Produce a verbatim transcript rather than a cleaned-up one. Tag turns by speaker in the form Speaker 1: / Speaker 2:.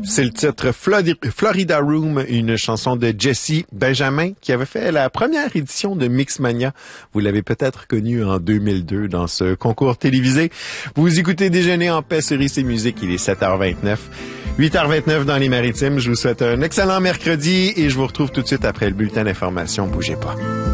Speaker 1: C'est le titre Florida, Florida Room, une chanson de Jesse Benjamin qui avait fait la première édition de Mixmania. Vous l'avez peut-être connu en deux mille deux dans ce concours télévisé. Vous écoutez Déjeuner en paix sur I C Musique, il est sept heures vingt-neuf. huit heures vingt-neuf dans les Maritimes. Je vous souhaite un excellent mercredi et je vous retrouve tout de suite après le bulletin d'information. Bougez pas.